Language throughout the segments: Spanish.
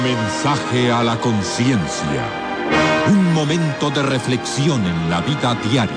Mensaje a la conciencia. Un momento de reflexión en la vida diaria.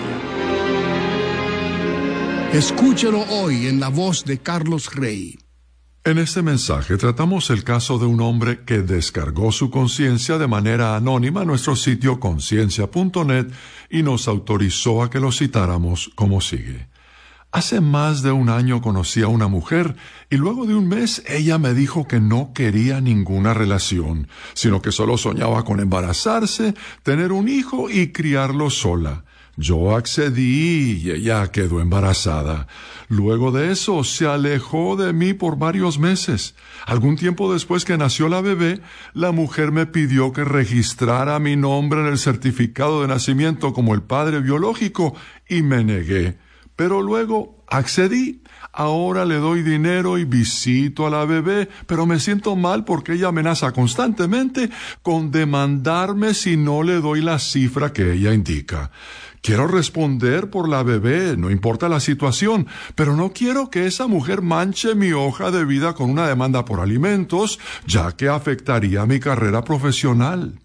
Escúchelo hoy en la voz de Carlos Rey. En este mensaje tratamos el caso de un hombre que descargó su conciencia de manera anónima a nuestro sitio conciencia.net y nos autorizó a que lo citáramos como sigue. Hace más de un año conocí a una mujer y luego de un mes ella me dijo que no quería ninguna relación, sino que solo soñaba con embarazarse, tener un hijo y criarlo sola. Yo accedí y ella quedó embarazada. Luego de eso se alejó de mí por varios meses. Algún tiempo después que nació la bebé, la mujer me pidió que registrara mi nombre en el certificado de nacimiento como el padre biológico y me negué. Pero luego accedí. Ahora le doy dinero y visito a la bebé, pero me siento mal porque ella amenaza constantemente con demandarme si no le doy la cifra que ella indica. Quiero responder por la bebé, no importa la situación, pero no quiero que esa mujer manche mi hoja de vida con una demanda por alimentos, ya que afectaría mi carrera profesional.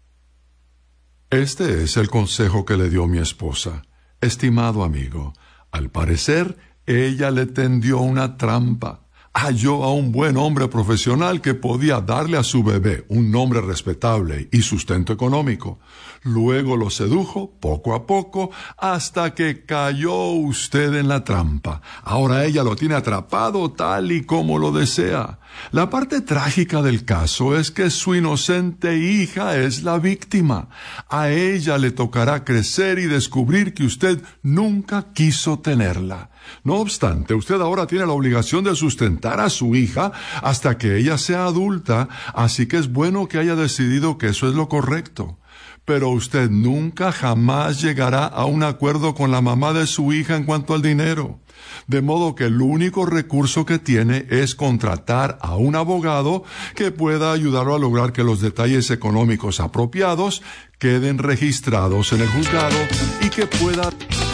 Este es el consejo que le dio mi esposa. Estimado amigo, al parecer, ella le tendió una trampa. Halló a un buen hombre profesional que podía darle a su bebé un nombre respetable y sustento económico. Luego lo sedujo poco a poco hasta que cayó usted en la trampa. Ahora ella lo tiene atrapado tal y como lo desea. La parte trágica del caso es que su inocente hija es la víctima. A ella le tocará crecer y descubrir que usted nunca quiso tenerla. No obstante, usted ahora tiene la obligación de sustentar a su hija hasta que ella sea adulta, así que es bueno que haya decidido que eso es lo correcto. Pero usted nunca jamás llegará a un acuerdo con la mamá de su hija en cuanto al dinero. De modo que el único recurso que tiene es contratar a un abogado que pueda ayudarlo a lograr que los detalles económicos apropiados queden registrados en el juzgado y que pueda